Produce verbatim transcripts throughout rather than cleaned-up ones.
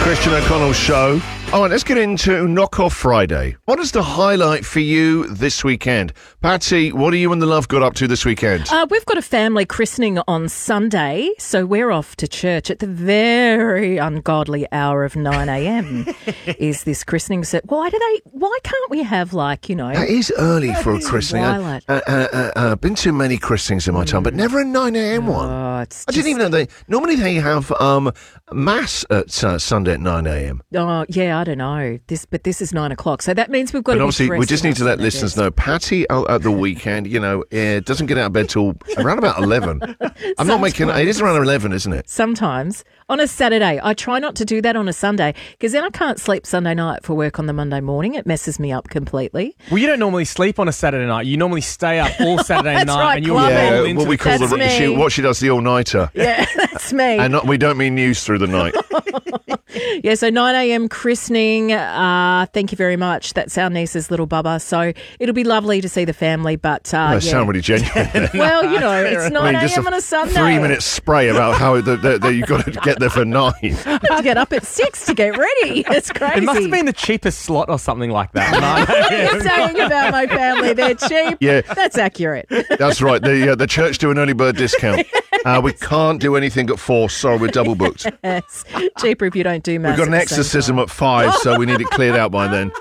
Christian O'Connell Show. All right, let's get into Knock-Off Friday. What is the highlight for you this weekend? Patsy, what are you and the love got up to this weekend? Uh, we've got a family christening on Sunday, so we're off to church at the very ungodly hour of nine a.m. is this christening set. Why do they? Why can't we have, like, you know... It is early for a christening. Uh, I've uh, uh, uh, uh, been to many christenings in my time, but never a nine a.m. one. Oh, it's I didn't just- even know they... Normally they have um, mass at uh, Sunday at nine a.m. Oh, yeah, I don't know. This, but this is nine o'clock, so that means we've got But to be obviously, we dressed just need to enough let for that listeners desk. know, Patty uh, at the weekend, you know, uh, doesn't get out of bed till around about eleven. I'm not making... It is around eleven, isn't it? Sometimes on a Saturday. I try not to do that on a Sunday because then I can't sleep Sunday night for work on the Monday morning. It messes me up completely. Well, you don't normally sleep on a Saturday night. You normally stay up all Saturday That's night, right, and you'll clubbing. roll Yeah, into what we the call That's the... me. She, what she does, the all-nighter. Yeah, that's me. And not, we don't mean news through the night. Yeah, so nine a.m. christening. Uh, thank you very much. That's our niece's little bubba. So it'll be lovely to see the family. But uh, I yeah. sound really genuine there. Well, you know, it's nine just a.m. on a Sunday. three-minute spray about how the, the, the, you've got to get there for nine. I have to get up at six to get ready. It's crazy. It must have been the cheapest slot or something like that. You're saying about my family, they're cheap. Yeah. That's accurate. That's right. The uh, the church do an early bird discount. Uh, we can't do anything at four. Sorry, we're double booked. Yes. Cheaper if you don't do maths. We've got an at the same exorcism time. at five, so we need it cleared out by then.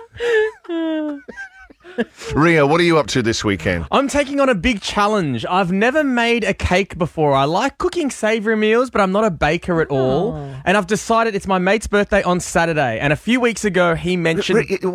Ria, what are you up to this weekend? I'm taking on a big challenge. I've never made a cake before. I like cooking savoury meals, but I'm not a baker at all. And I've decided it's my mate's birthday on Saturday. And a few weeks ago, he mentioned... Ria,